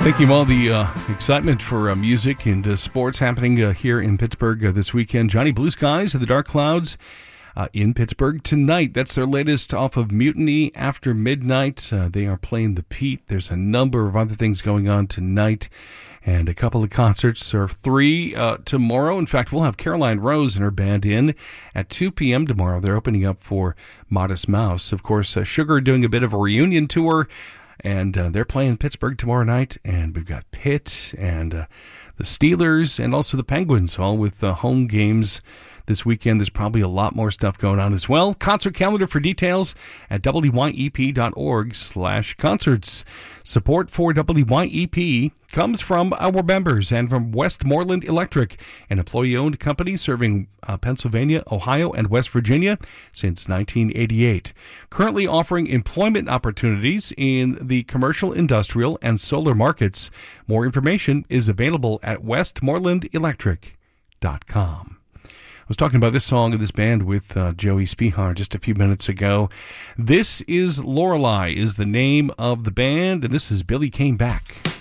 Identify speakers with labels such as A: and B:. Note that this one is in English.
A: Thinking of all the excitement for music and sports happening here in Pittsburgh this weekend. Johnny Blue Skies of the Dark Clouds in Pittsburgh tonight. That's their latest off of Mutiny After Midnight. They are playing the Pete. There's a number of other things going on tonight and a couple of concerts, or three tomorrow. In fact, we'll have Caroline Rose and her band in at 2 p.m. tomorrow. They're opening up for Modest Mouse. Of course, Sugar doing a bit of a reunion tour. And they're playing Pittsburgh tomorrow night. And we've got Pitt and the Steelers and also the Penguins, all with home games this weekend. There's probably a lot more stuff going on as well. Concert calendar for details at wyep.org/concerts. Support for WYEP comes from our members and from Westmoreland Electric, an employee-owned company serving Pennsylvania, Ohio, and West Virginia since 1988. Currently offering employment opportunities in the commercial, industrial, and solar markets. More information is available at westmorelandelectric.com. I was talking about this song and this band with Joey Spihar just a few minutes ago. This is Lorelei is the name of the band, and this is Billy Came Back.